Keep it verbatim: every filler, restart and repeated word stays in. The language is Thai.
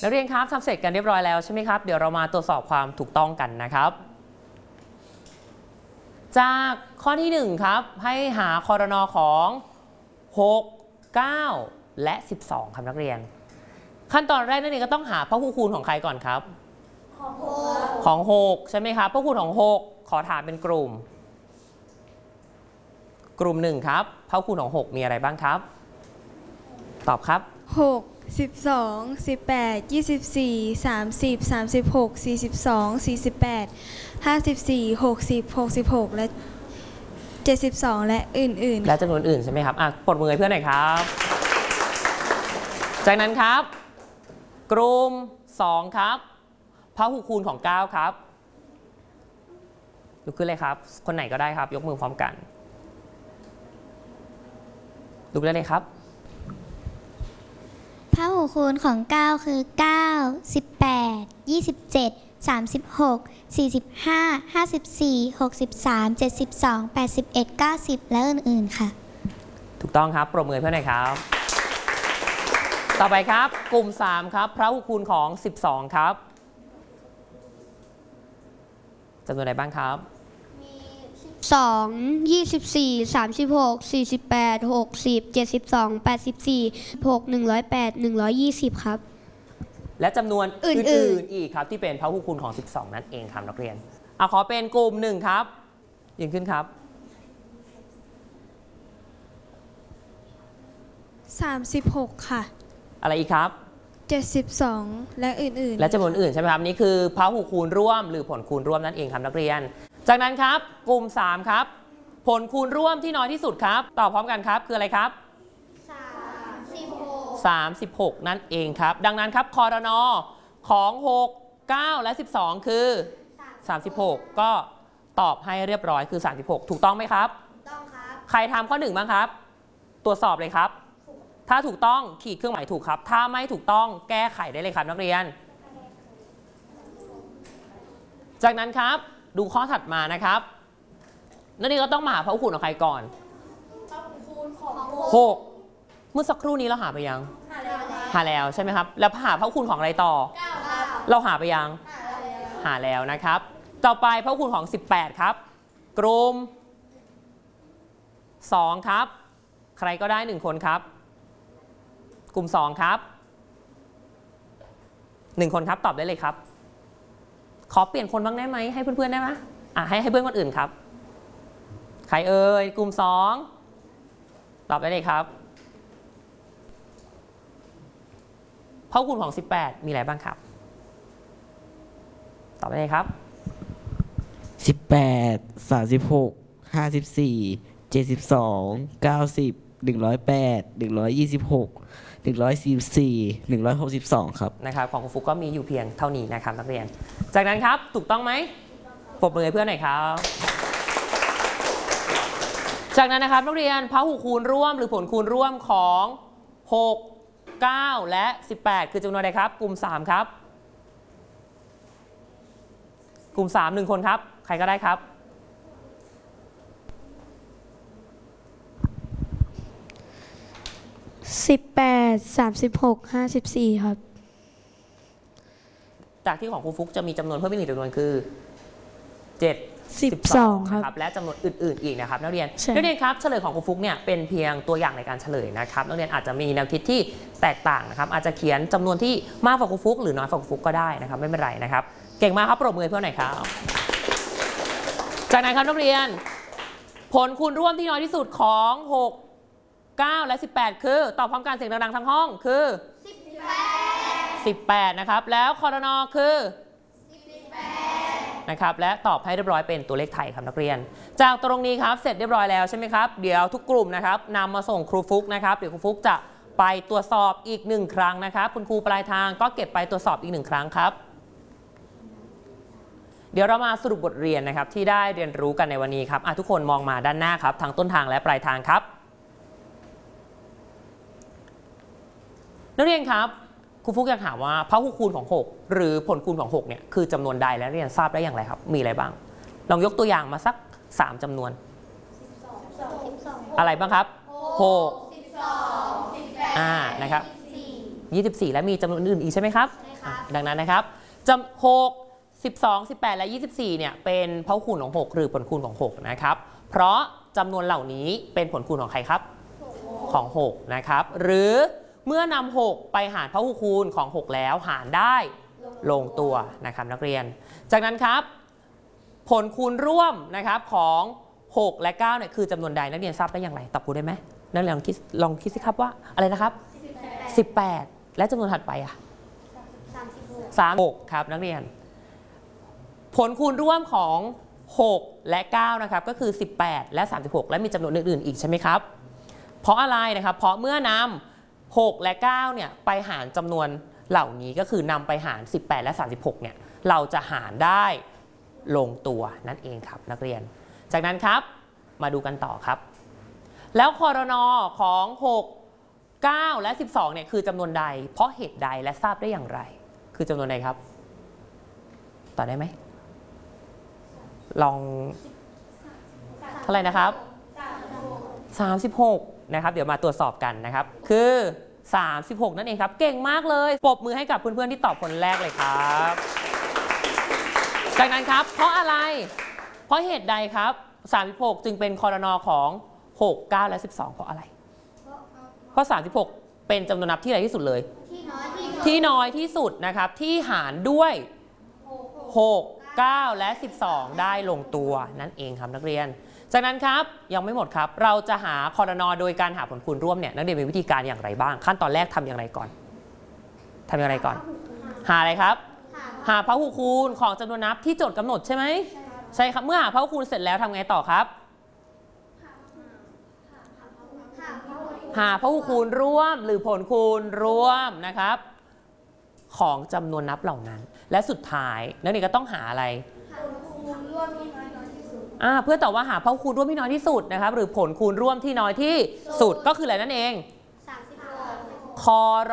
นักเรียนครับทำเสร็จกันเรียบร้อยแล้วใช่ไหมครับเดี๋ยวเรามาตรวจสอบความถูกต้องกันนะครับจากข้อที่หนึ่งครับให้หาครนของหก เก้าและสิบสองครับนักเรียนขั้นตอนแรกนั่นเองก็ต้องหาพหูคูณของใครก่อนครับของหกของหกใช่ไหมครับพหูคูณของหกขอถามเป็นกลุ่มกลุ่มหนึ่งครับพหูคูณของหกมีอะไรบ้างครับตอบครับหก สิบสอง สิบแปด ยี่สิบสี่ สามสิบ สามสิบหก สี่สิบสอง สี่สิบแปด ห้าสิบสี่ หกสิบ หกสิบหกและเจ็ดสิบสองและอื่นๆและจำนวนอื่นใช่ไหมครับอ่ะปรบมือให้เพื่อนหน่อยครับจากนั้นครับกลุ่มสองครับพหูคูณของเก้าครับลุกขึ้นเลยครับคนไหนก็ได้ครับยกมือพร้อมกันลุกได้เลยครับพหูคูณของเก้าคือเก้า สิบแปด ยี่สิบเจ็ด สามสิบหก สี่สิบห้า ห้าสิบสี่ หกสิบสาม เจ็ดสิบสอง แปดสิบเอ็ด เก้าสิบและอื่นๆค่ะถูกต้องครับปรบมือเพื่อนหน่อยครับต่อไปครับกลุ่มสามครับพหูคูณของสิบสองครับจำนวนไหนบ้างครับสอง ยี่สิบสี่ สามสิบหก สี่สิบแปด หกสิบ เจ็ดสิบสอง แปดสิบสี่ หก หนึ่งร้อยแปด หนึ่งร้อยยี่สิบครับและจำนวนอื่นๆอีกครับที่เป็นพหูคูณของสิบสองนั่นเองครับนักเรียนเอาขอเป็นกลุ่มหนึ่งครับยืนขึ้นครับสามสิบหกค่ะอะไรอีกครับเจ็ดสิบสองและอื่นๆและจำนวนอื่นใช่ไหมครับนี่คือพหูคูณร่วมหรือผลคูณร่วมนั่นเองครับนักเรียนจากนั้นครับกลุ่มสามครับผลคูณร่วมที่น้อยที่สุดครับตอบพร้อมกันครับคืออะไรครับสามสิบหก สามสิบหกนั่นเองครับดังนั้นครับครนของหก เก้าและสิบสองคือสามสิบหกก็ตอบให้เรียบร้อยคือสามสิบหกถูกต้องไหมครับถูกต้องครับใครทำข้อหนึ่งบ้างครับตรวจสอบเลยครับถ้าถูกต้องขีดเครื่องหมายถูกครับถ้าไม่ถูกต้องแก้ไขได้เลยครับนักเรียนจากนั้นครับดูข้อถัดมานะครับนักเรียนก็ต้องมาหาพหูคูณของใครก่อนพหูคูณของหกเมื่อสักครู่นี้เราหาไปยังหาแล้วหาแล้วใช่ไหมครับแล้วหาพหูคูณของอะไรต่อเก้าเราหาไปยังหาแล้วนะครับต่อไปพหูคูณของสิบแปดครับกลุ่มสองครับใครก็ได้หนึ่งคนครับกลุ่มสองครับหนึ่งคนครับตอบได้เลยครับขอเปลี่ยนคนบ้างได้ไหมให้เพื่อนๆได้ไหมอ่ะให้ให้เพื่อนคนอื่นครับใครเอ่ยกลุ่มสองตอบได้เลยครับพหูคูณของสิบแปดมีอะไรบ้างครับตอบได้เลยครับสิบแปด สามสิบหก ห้าสิบสี่ เจ็ดสิบสอง เก้าสิบ หนึ่งร้อยแปด หนึ่งร้อยยี่สิบหก หนึ่งร้อยสี่สิบสี่ หนึ่งร้อยหกสิบสองครับนะครับของคุณฟุกก็มีอยู่เพียงเท่านี้นะครับนักเรียนจากนั้นครับถูกต้องไหมปรบมือให้เพื่อนหน่อยครับจากนั้นนะครับนักเรียนพหูคูณร่วมหรือผลคูณร่วมของหก เก้าและสิบแปดคือจำนวนใดครับกลุ่มสามครับกลุ่มสามหนึ่งคนครับใครก็ได้ครับสิบแปด สามสิบหก ห้าสิบสี่ครับจากที่ของครูฟุกจะมีจำนวนเพิ่มอีกหนึ่งจำนวนคือเจ็ดสิบสองครับและจำนวนอื่นๆอีกนะครับนักเรียนนักเรียนครับเฉลยของครูฟุกเนี่ยเป็นเพียงตัวอย่างในการเฉลยนะครับนักเรียนอาจจะมีแนวคิดที่แตกต่างนะครับอาจจะเขียนจำนวนที่มากกว่าครูฟุกหรือน้อยกว่าครูฟุกก็ได้นะครับไม่เป็นไรนะครับเก่งมากครับปรบมือเพื่อนหน่อยครับจากนั้นครับนักเรียนผลคูณร่วมที่น้อยที่สุดของหก เก้าและสิบแปดคือตอบพร้อมกันเสียงดังๆทั้งห้องคือสิบแปด สิบแปดนะครับแล้วครนคือสิบแปดนะครับและตอบให้เรียบร้อยเป็นตัวเลขไทยครับนักเรียนจากตรงนี้ครับเสร็จเรียบร้อยแล้วใช่ไหมครับเดี๋ยวทุกกลุ่มนะครับนำมาส่งครูฟุกนะครับเดี๋ยวครูฟุกจะไปตรวจสอบอีกหนึ่งครั้งนะครับคุณครูปลายทางก็เก็บไปตรวจสอบอีกหนึ่งครั้งครับเดี๋ยวเรามาสรุปบทเรียนนะครับที่ได้เรียนรู้กันในวันนี้ครับทุกคนมองมาด้านหน้าครับทั้งต้นทางและปลายทางครับนักเรียนครับครูฟุกอยากถามว่าพหูคูณของหกหรือผลคูณของหกเนี่ยคือจำนวนใดและเรียนทราบได้อย่างไรครับมีอะไรบ้างลองยกตัวอย่างมาสักสามจำนวนอะไรบ้างครับหก สิบสอง สิบแปดอ่านะครับยี่สิบสี่และมีจำนวนอื่นอีกใช่ไหมครับใช่ครับดังนั้นนะครับจำหก สิบสอง สิบแปด และ ยี่สิบสี่เนี่ยเป็นพหุคูณของหกหรือผลคูณของหกนะครับเพราะจำนวนเหล่านี้เป็นผลคูณของใครครับของหกนะครับหรือเมื่อนำหกไปหารพหุคูณของหกแล้วหารได้ลงตัวนะครับนักเรียนจากนั้นครับผลคูณร่วมนะครับของหกและเก้าเนี่ยคือจำนวนใดนักเรียนทราบได้อย่างไรตอบครูได้ไหมนักเรียนลองคิดลองคิดสิครับว่าอะไรนะครับสิบแปดและจำนวนถัดไปอ่ะสามสิบหกครับนักเรียนผลคูณร่วมของหกและเก้านะครับก็คือสิบแปดและสามสิบหกและมีจำนวนอื่นๆอีกใช่ไหมครับเพราะอะไรนะครับเพราะเมื่อนำหกและเก้าเนี่ยไปหารจำนวนเหล่านี้ก็คือนำไปหารสิบแปดและสามสิบหกเนี่ยเราจะหารได้ลงตัวนั่นเองครับนักเรียนจากนั้นครับมาดูกันต่อครับแล้วครน.ของหก เก้าและสิบสองเนี่ยคือจำนวนใดเพราะเหตุใดและทราบได้อย่างไรคือจำนวนใดครับตอบได้ไหมลองเท่าไหร่นะครับสามสิบหกนะครับเดี๋ยวมาตรวจสอบกันนะครับคือสามสิบหกนั่นเองครับเก่งมากเลยปรบมือให้กับเพื่อนๆที่ตอบคนแรกเลยครับจากนั้นครับเพราะอะไรเพราะเหตุใดครับสามสิบหกจึงเป็นครน.ของหก เก้าและสิบสองเพราะอะไรเพราะสามสิบหกเป็นจำนวนนับที่ใหญ่ที่สุดเลยที่น้อยที่สุดนะครับที่หารด้วยหก เก้าและสิบสองได้ลงตัวนั่นเองครับนักเรียนจากนั้นครับยังไม่หมดครับเราจะหาครน.โดยการหาผลคูณร่วมเนี่ยนักเรียนมีวิธีการอย่างไรบ้างขั้นตอนแรกทำอย่างไรก่อนทำอย่างไรก่อนหาอะไรครับหาพหุคูณของจำนวนนับที่โจทย์กำหนดใช่ไหมใช่ครับเมื่อหาพหุคูณเสร็จแล้วทำไงต่อครับหาพหุคูณร่วมหรือผลคูณร่วมนะครับของจำนวนนับเหล่านั้นและสุดท้ายนักเรียนก็ต้องหาอะไรผลคูณร่วมที่น้อยที่สุดอ่าเพื่อตอบว่าหาพหุคูณร่วมที่น้อยที่สุดนะครับหรือผลคูณร่วมที่น้อยที่สุดก็คืออะไรนั่นเองคร